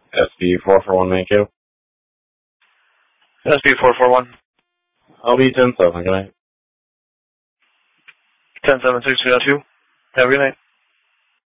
SB441 Mankato. SB441. I'll be 10-7, good night. 10-7-6-2. Have a good night.